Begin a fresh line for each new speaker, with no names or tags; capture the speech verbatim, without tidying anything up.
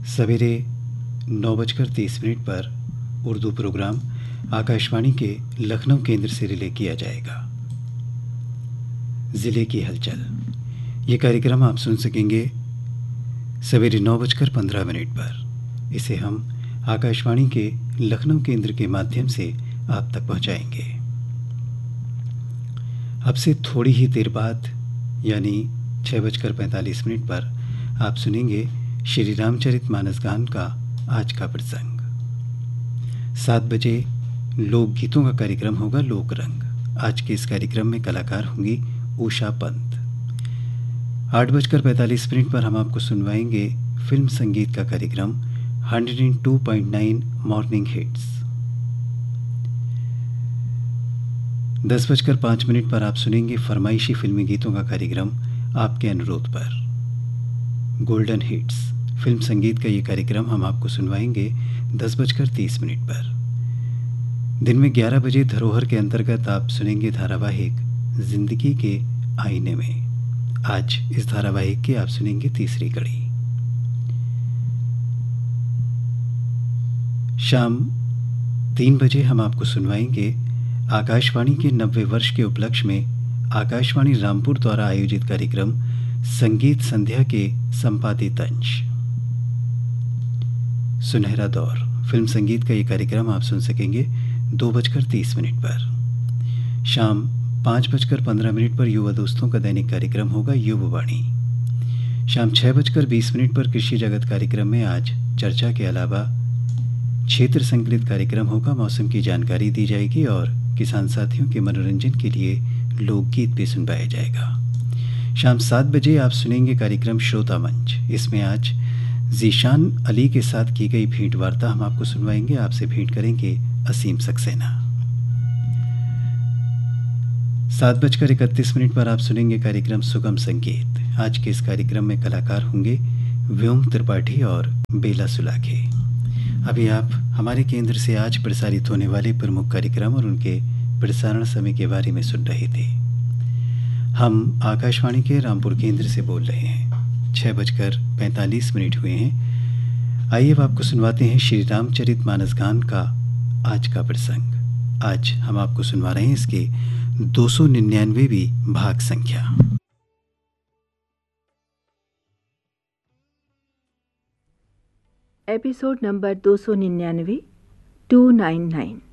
सवेरे नौ बजकर तीस मिनट पर उर्दू प्रोग्राम आकाशवाणी के लखनऊ केंद्र से रिले किया जाएगा। ज़िले की हलचल, ये कार्यक्रम आप सुन सकेंगे सवेरे नौ बजकर पंद्रह मिनट पर। इसे हम आकाशवाणी के लखनऊ केंद्र के माध्यम से आप तक पहुंचाएंगे। अब से थोड़ी ही देर बाद यानी छः बजकर पैंतालीस मिनट पर आप सुनेंगे श्री रामचरितमानस गान का आज का प्रसंग। सात बजे लोकगीतों का कार्यक्रम होगा लोक रंग। आज के इस कार्यक्रम में कलाकार होंगी उषा पंत। आठ बजकर पैंतालीस मिनट पर हम आपको सुनवाएंगे फिल्म संगीत का कार्यक्रम hundred and two point nine morning hits. दस बजकर पाँच मिनट पर आप सुनेंगे फरमाइशी फिल्मी गीतों का कार्यक्रम आपके अनुरोध पर गोल्डन हिट्स। फिल्म संगीत का ये कार्यक्रम हम आपको सुनवाएंगे दस बजकर तीस मिनट पर। दिन में ग्यारह बजे धरोहर के अंतर्गत आप सुनेंगे धारावाहिक जिंदगी के आईने में। आज इस धारावाहिक की आप सुनेंगे तीसरी कड़ी। शाम तीन बजे हम आपको सुनवाएंगे आकाशवाणी के नब्बे वर्ष के उपलक्ष्य में आकाशवाणी रामपुर द्वारा आयोजित कार्यक्रम संगीत संध्या के संपादित अंश सुनहरा दौर। फिल्म संगीत का ये कार्यक्रम आप सुन सकेंगे दो बजकर तीस मिनट पर। शाम पाँच बजकर पंद्रह मिनट पर युवा दोस्तों का दैनिक कार्यक्रम होगा युववाणी। शाम छः बजकर बीस मिनट पर कृषि जगत कार्यक्रम में आज चर्चा के अलावा क्षेत्र संकलित कार्यक्रम होगा। मौसम की जानकारी दी जाएगी और किसान साथियों के मनोरंजन के लिए लोकगीत भी सुनवाया जाएगा। शाम सात बजे आप सुनेंगे कार्यक्रम श्रोता मंच। इसमें आज जीशान अली के साथ की गई भेंट वार्ता हम आपको सुनवाएंगे। आपसे भेंट करेंगे असीम सक्सेना। सात बजकर इकतीस मिनट पर आप सुनेंगे कार्यक्रम सुगम संगीत। आज के इस कार्यक्रम में कलाकार होंगे व्योम त्रिपाठी और बेला सुलाखे। अभी आप हमारे केंद्र से आज प्रसारित होने वाले प्रमुख कार्यक्रम और उनके प्रसारण समय के बारे में सुन रहे थे। हम आकाशवाणी के रामपुर केंद्र से बोल रहे हैं। छः बजकर पैंतालीस मिनट हुए हैं। आइए अब आपको सुनवाते हैं श्री रामचरितमानस गान का आज का प्रसंग। आज हम आपको सुनवा रहे हैं इसके दो सौ निन्यानवेवीं भाग संख्या।
एपिसोड नंबर दो सौ निन्यानवे टू नाइन नाइन।